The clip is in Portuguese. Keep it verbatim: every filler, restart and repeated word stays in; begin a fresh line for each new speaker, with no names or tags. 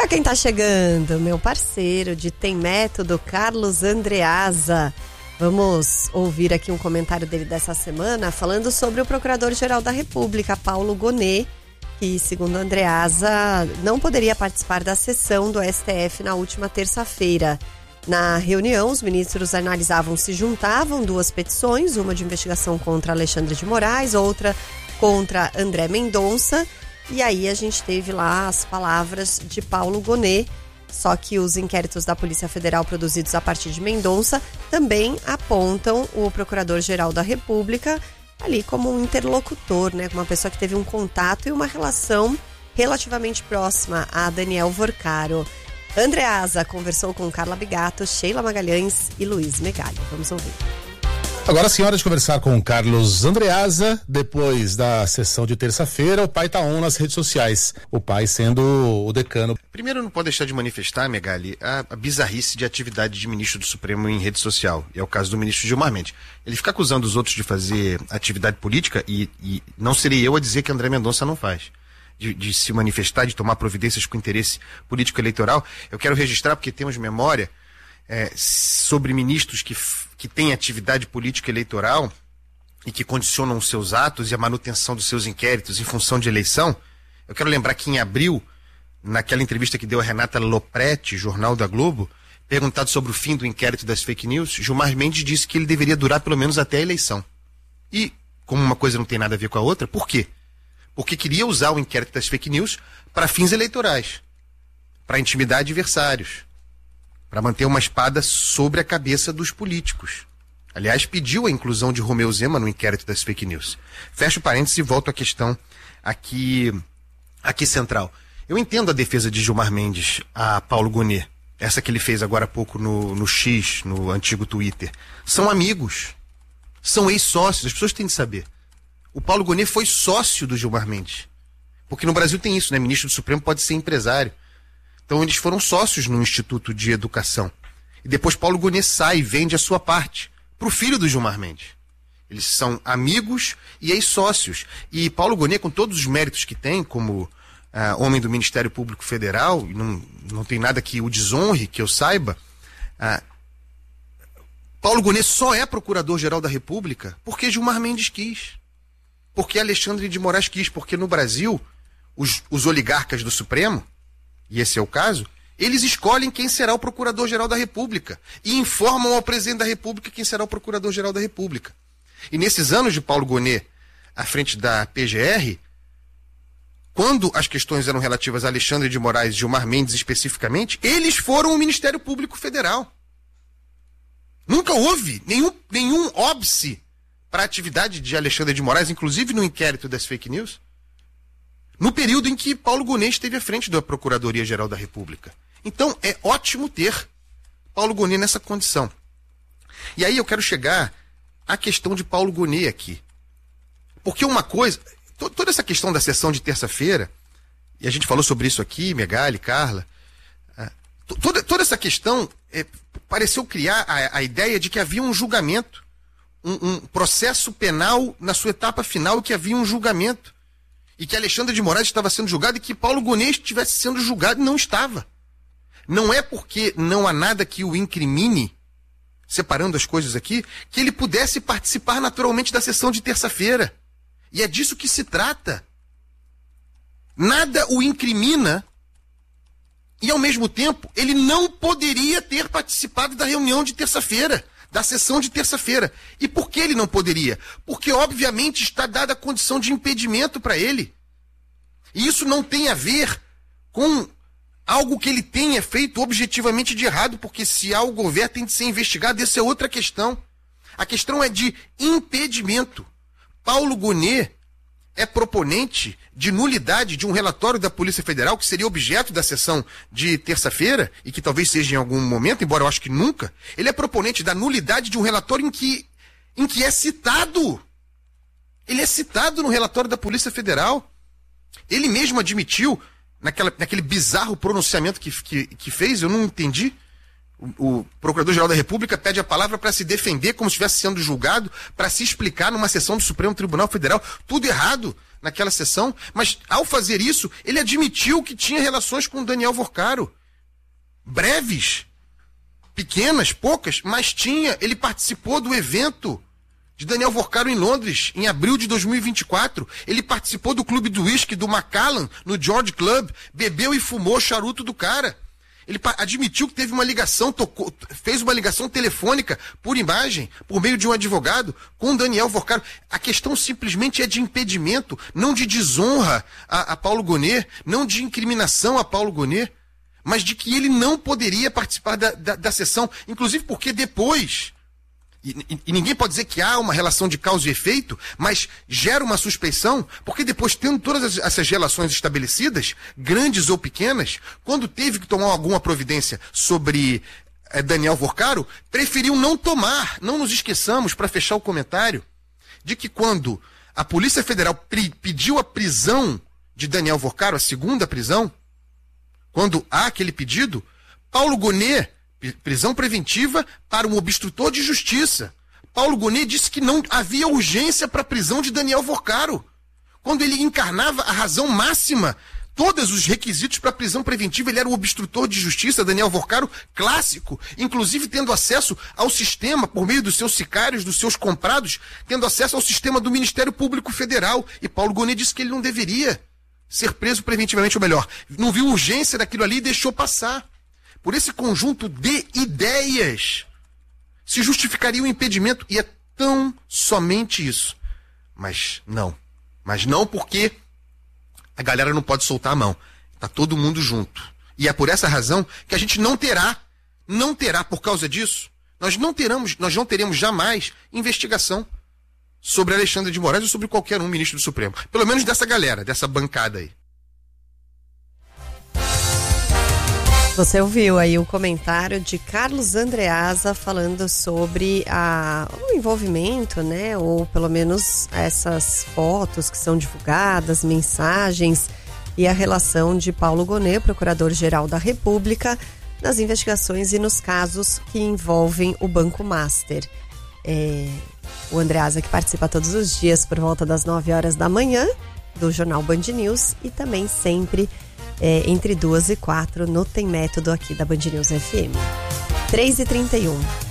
quem tá chegando, meu parceiro de Tem Método, Carlos Andreasa. Vamos ouvir aqui um comentário dele dessa semana, falando sobre o Procurador-Geral da República, Paulo Gonet, que, segundo Andreasa, não poderia participar da sessão do S T F na última terça-feira. Na reunião, os ministros analisavam se juntavam duas petições, uma de investigação contra Alexandre de Moraes, outra contra André Mendonça. E aí a gente teve lá as palavras de Paulo Gonet, só que os inquéritos da Polícia Federal produzidos a partir de Mendonça também apontam o Procurador-Geral da República ali como um interlocutor, né, como uma pessoa que teve um contato e uma relação relativamente próxima a Daniel Vorcaro. Andreasa conversou com Carla Bigato, Sheila Magalhães e Luiz Megali. Vamos ouvir.
Agora sim, hora de conversar com o Carlos Andreasa. Depois da sessão de terça-feira, o pai tá on nas redes sociais. O pai sendo o decano.
Primeiro, não pode deixar de manifestar, Megali, a, a bizarrice de atividade de ministro do Supremo em rede social. E é o caso do ministro Gilmar Mendes. Ele fica acusando os outros de fazer atividade política e, e não serei eu a dizer que André Mendonça não faz. De, de se manifestar, de tomar providências com interesse político-eleitoral. Eu quero registrar, porque temos memória é, sobre ministros que, que têm atividade política-eleitoral e que condicionam os seus atos e a manutenção dos seus inquéritos em função de eleição. Eu quero lembrar que em abril, naquela entrevista que deu a Renata Lopretti, Jornal da Globo, perguntado sobre o fim do inquérito das fake news, Gilmar Mendes disse que ele deveria durar pelo menos até a eleição. E, como uma coisa não tem nada a ver com a outra, por quê? Porque queria usar o inquérito das fake news para fins eleitorais, para intimidar adversários, para manter uma espada sobre a cabeça dos políticos. Aliás, pediu a inclusão de Romeu Zema no inquérito das fake news. Fecho parênteses e volto à questão aqui, aqui central. Eu entendo a defesa de Gilmar Mendes a Paulo Gonet, essa que ele fez agora há pouco no, no X, no antigo Twitter. São amigos, são ex-sócios, as pessoas têm de saber. O Paulo Gonet foi sócio do Gilmar Mendes. Porque no Brasil tem isso, né? Ministro do Supremo pode ser empresário. Então eles foram sócios no Instituto de Educação. E depois Paulo Gonet sai e vende a sua parte para o filho do Gilmar Mendes. Eles são amigos e ex-sócios. E Paulo Gonet, com todos os méritos que tem, como ah, homem do Ministério Público Federal, e não, não tem nada que o desonre, que eu saiba, ah, Paulo Gonet só é Procurador-Geral da República porque Gilmar Mendes quis. Porque Alexandre de Moraes quis, porque no Brasil, os, os oligarcas do Supremo, e esse é o caso, eles escolhem quem será o Procurador-Geral da República e informam ao Presidente da República quem será o Procurador-Geral da República. E nesses anos de Paulo Gonet à frente da P G R, quando as questões eram relativas a Alexandre de Moraes e Gilmar Mendes especificamente, eles foram o Ministério Público Federal. Nunca houve nenhum, nenhum óbice para a atividade de Alexandre de Moraes, inclusive no inquérito das fake news, no período em que Paulo Gonet esteve à frente da Procuradoria-Geral da República. Então, é ótimo ter Paulo Gonet nessa condição. E aí eu quero chegar à questão de Paulo Gonet aqui. Porque uma coisa, to, toda essa questão da sessão de terça-feira, e a gente falou sobre isso aqui, Megali, Carla, ah, toda, toda essa questão é, pareceu criar a, a ideia de que havia um julgamento, Um, um processo penal na sua etapa final, que havia um julgamento e que Alexandre de Moraes estava sendo julgado e que Paulo Gonet estivesse sendo julgado e não estava. Não é porque não há nada que o incrimine, separando as coisas aqui, que ele pudesse participar naturalmente da sessão de terça-feira. E é disso que se trata. Nada o incrimina e, ao mesmo tempo, ele não poderia ter participado da reunião de terça-feira, da sessão de terça-feira. E por que ele não poderia? Porque, obviamente, está dada a condição de impedimento para ele. E isso não tem a ver com algo que ele tenha feito objetivamente de errado, porque se algo houver, tem de ser investigado, essa é outra questão. A questão é de impedimento. Paulo Gonet é proponente de nulidade de um relatório da Polícia Federal que seria objeto da sessão de terça-feira e que talvez seja em algum momento, embora eu acho que nunca. Ele é proponente da nulidade de um relatório em que, em que é citado. Ele é citado no relatório da Polícia Federal. Ele mesmo admitiu, naquela, naquele bizarro pronunciamento que, que, que fez, eu não entendi O, o Procurador-Geral da República pede a palavra para se defender como se estivesse sendo julgado, para se explicar numa sessão do Supremo Tribunal Federal. Tudo errado naquela sessão, mas ao fazer isso, ele admitiu que tinha relações com o Daniel Vorcaro. Breves, pequenas, poucas, mas tinha. Ele participou do evento de Daniel Vorcaro em Londres, em abril de dois mil e vinte e quatro. Ele participou do clube do uísque do Macallan, no George Club, bebeu e fumou o charuto do cara. Ele admitiu que teve uma ligação, tocou, fez uma ligação telefônica por imagem, por meio de um advogado, com Daniel Vorcaro. A questão simplesmente é de impedimento, não de desonra a, a Paulo Gonet, não de incriminação a Paulo Gonet, mas de que ele não poderia participar da, da, da sessão, inclusive porque depois... E, e, e ninguém pode dizer que há uma relação de causa e efeito, mas gera uma suspeição, porque depois, tendo todas essas relações estabelecidas, grandes ou pequenas, quando teve que tomar alguma providência sobre é, Daniel Vorcaro, preferiu não tomar. Não nos esqueçamos, para fechar o comentário, de que quando a Polícia Federal pediu a prisão de Daniel Vorcaro, a segunda prisão, quando há aquele pedido, Paulo Gonet, prisão preventiva para um obstrutor de justiça. Paulo Gonet disse que não havia urgência para a prisão de Daniel Vorcaro, quando ele encarnava a razão máxima, todos os requisitos para a prisão preventiva. Ele era um obstrutor de justiça, Daniel Vorcaro, clássico, inclusive tendo acesso ao sistema, por meio dos seus sicários, dos seus comprados, tendo acesso ao sistema do Ministério Público Federal. E Paulo Gonet disse que ele não deveria ser preso preventivamente, ou melhor, não viu urgência daquilo ali e deixou passar. Por esse conjunto de ideias, se justificaria o impedimento, e é tão somente isso. Mas não. Mas não, porque a galera não pode soltar a mão. Tá todo mundo junto. E é por essa razão que a gente não terá, não terá, por causa disso, nós não teremos, nós não teremos jamais investigação sobre Alexandre de Moraes ou sobre qualquer um ministro do Supremo. Pelo menos dessa galera, dessa bancada aí.
Você ouviu aí o comentário de Carlos Andreasa falando sobre a, o envolvimento, né? Ou pelo menos essas fotos que são divulgadas, mensagens e a relação de Paulo Gonet, Procurador-Geral da República, nas investigações e nos casos que envolvem o Banco Master. É, o Andreasa que participa todos os dias por volta das nove horas da manhã do Jornal Band News e também sempre É, entre duas e quatro no Tem Método aqui da Band News F M. três e trinta e um.